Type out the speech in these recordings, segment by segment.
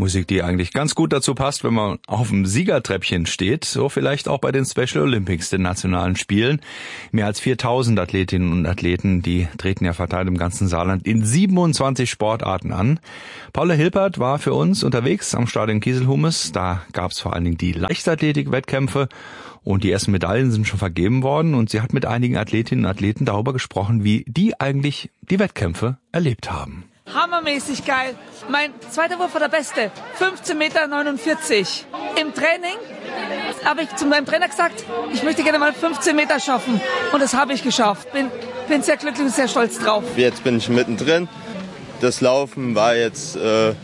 Musik, die eigentlich ganz gut dazu passt, wenn man auf dem Siegertreppchen steht. So vielleicht auch bei den Special Olympics, den nationalen Spielen. Mehr als 4000 Athletinnen und Athleten, die treten ja verteilt im ganzen Saarland in 27 Sportarten an. Paula Hilpert war für uns unterwegs am Stadion Kieselhumes. Da gab es vor allen Dingen die Leichtathletik-Wettkämpfe und die ersten Medaillen sind schon vergeben worden. Und sie hat mit einigen Athletinnen und Athleten darüber gesprochen, wie die eigentlich die Wettkämpfe erlebt haben. Hammermäßig geil. Mein zweiter Wurf war der beste. 15,49 Meter. Im Training habe ich zu meinem Trainer gesagt, ich möchte gerne mal 15 Meter schaffen. Und das habe ich geschafft. Bin sehr glücklich und sehr stolz drauf. Jetzt bin ich mittendrin. Das Laufen war jetzt,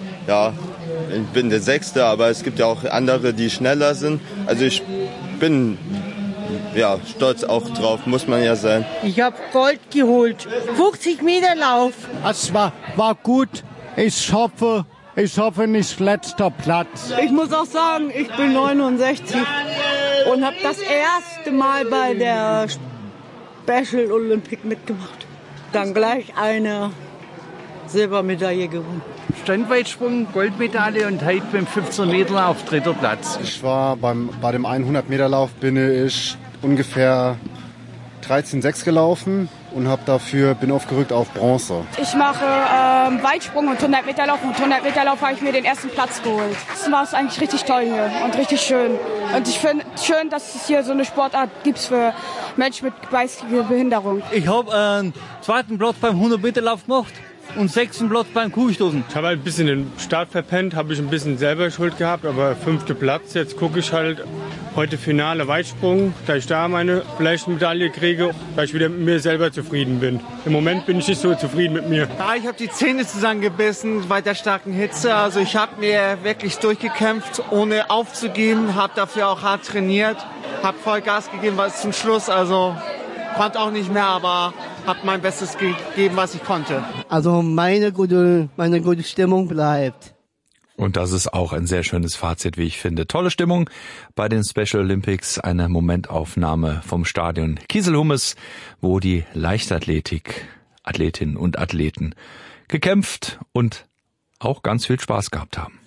ich bin der Sechste, aber es gibt ja auch andere, die schneller sind. Also ich bin stolz auch drauf, muss man ja sein. Ich habe Gold geholt. 50 Meter Lauf. Es war gut. Ich hoffe nicht letzter Platz. Ich muss auch sagen, ich bin 69 und habe das erste Mal bei der Special Olympic mitgemacht. Dann gleich eine Silbermedaille gewonnen. Standweitsprung, Goldmedaille und heute beim 15 Meter auf 3. Platz. Ich war bei dem 100 Meter Lauf bin ich ungefähr 13,6 gelaufen und bin aufgerückt auf Bronze. Ich mache Weitsprung und 100 Meter Lauf. Und 100 Meter Lauf habe ich mir den ersten Platz geholt. Das war eigentlich richtig toll hier und richtig schön. Und ich finde schön, dass es hier so eine Sportart gibt für Menschen mit geistiger Behinderung. Ich habe einen zweiten Platz beim 100 Meter Lauf gemacht und 6. Platz beim Kuhstoßen. Ich habe halt ein bisschen den Start verpennt, habe ich ein bisschen selber Schuld gehabt, aber 5. Platz. Jetzt gucke ich halt heute Finale Weitsprung, da ich da meine vielleicht Medaille kriege, da ich wieder mit mir selber zufrieden bin. Im Moment bin ich nicht so zufrieden mit mir. Ja, ich habe die Zähne zusammengebissen bei der starken Hitze. Also ich habe mir wirklich durchgekämpft, ohne aufzugeben, habe dafür auch hart trainiert, habe voll Gas gegeben bis zum Schluss. Also konnte auch nicht mehr, aber habe mein Bestes gegeben, was ich konnte. Also meine gute Stimmung bleibt. Und das ist auch ein sehr schönes Fazit, wie ich finde. Tolle Stimmung bei den Special Olympics. Eine Momentaufnahme vom Stadion Kieselhumes, wo die Leichtathletik, Athletinnen und Athleten gekämpft und auch ganz viel Spaß gehabt haben.